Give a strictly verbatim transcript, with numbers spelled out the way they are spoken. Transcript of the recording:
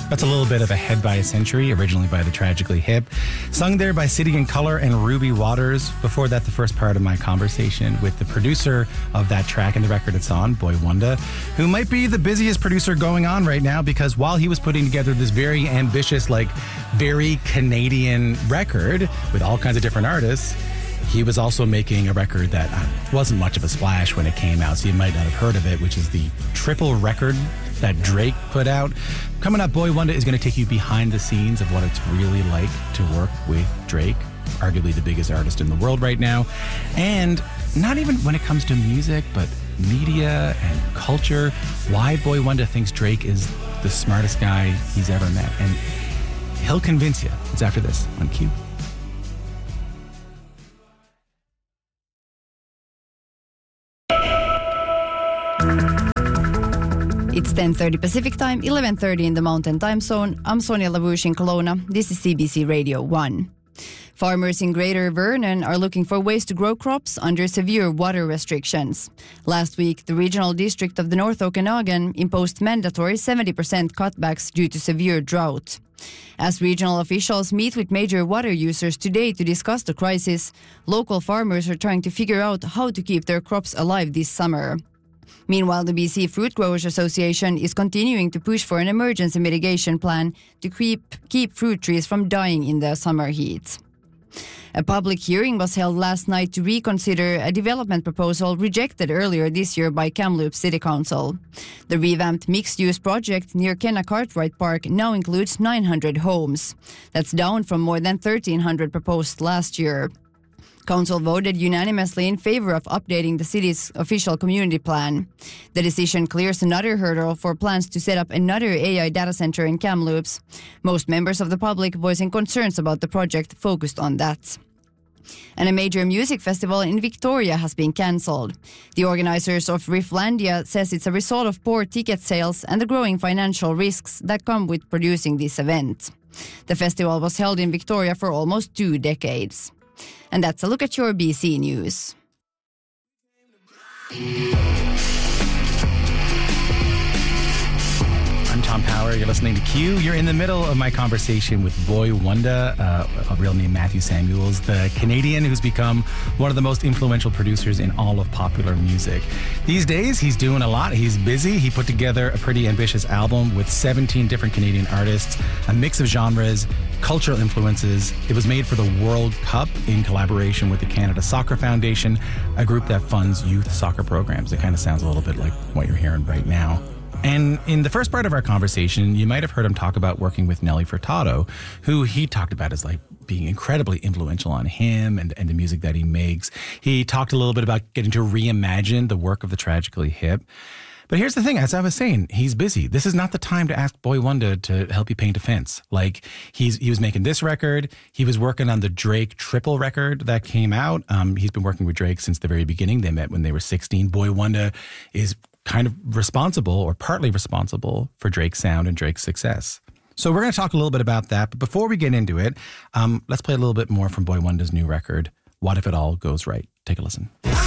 That's a little bit of Ahead by a Century, originally by the Tragically Hip. Sung there by City and Colour and Ruby Waters. Before that, the first part of my conversation with the producer of that track and the record it's on, Boy Wonder, who might be the busiest producer going on right now, because while he was putting together this very ambitious, like very Canadian record with all kinds of different artists, he was also making a record that wasn't much of a splash when it came out, so you might not have heard of it, which is the triple record that Drake put out. Coming up, Boy Wonder is going to take you behind the scenes of what it's really like to work with Drake, arguably the biggest artist in the world right now. And not even when it comes to music, but media and culture, why Boy Wonder thinks Drake is the smartest guy he's ever met. And he'll convince you. It's after this on Q. It's ten thirty Pacific Time, eleven thirty in the Mountain Time Zone. I'm Sonia Lavush in Kelowna. This is C B C Radio one. Farmers in Greater Vernon are looking for ways to grow crops under severe water restrictions. Last week, the Regional District of the North Okanagan imposed mandatory seventy percent cutbacks due to severe drought. As regional officials meet with major water users today to discuss the crisis, local farmers are trying to figure out how to keep their crops alive this summer. Meanwhile, the B C Fruit Growers Association is continuing to push for an emergency mitigation plan to keep, keep fruit trees from dying in the summer heat. A public hearing was held last night to reconsider a development proposal rejected earlier this year by Kamloops City Council. The revamped mixed-use project near Kenna Cartwright Park now includes nine hundred homes. That's down from more than thirteen hundred proposed last year. Council voted unanimously in favor of updating the city's official community plan. The decision clears another hurdle for plans to set up another A I data center in Kamloops. Most members of the public voicing concerns about the project focused on that. And a major music festival in Victoria has been cancelled. The organizers of Rifflandia says it's a result of poor ticket sales and the growing financial risks that come with producing this event. The festival was held in Victoria for almost two decades. And that's a look at your B C News. I'm Tom Power. You're listening to Q. You're in the middle of my conversation with Boy Wonder, uh, a real name Matthew Samuels, the Canadian who's become one of the most influential producers in all of popular music. These days, he's doing a lot. He's busy. He put together a pretty ambitious album with seventeen different Canadian artists, a mix of genres, cultural influences. It was made for the World Cup in collaboration with the Canada Soccer Foundation, a group that funds youth soccer programs. It kind of sounds a little bit like what you're hearing right now. And in the first part of our conversation, you might have heard him talk about working with Nelly Furtado, who he talked about as like being incredibly influential on him and, and the music that he makes. He talked a little bit about getting to reimagine the work of the Tragically Hip. But here's the thing, as I was saying, he's busy. This is not the time to ask Boy Wonder to help you paint a fence. Like, he's he was making this record. He was working on the Drake triple record that came out. Um, he's been working with Drake since the very beginning. They met when they were sixteen. Boy Wonder is kind of responsible, or partly responsible, for Drake's sound and Drake's success. So we're going to talk a little bit about that. But before we get into it, um, let's play a little bit more from Boy Wonder's new record, What If It All Goes Right. Take a listen.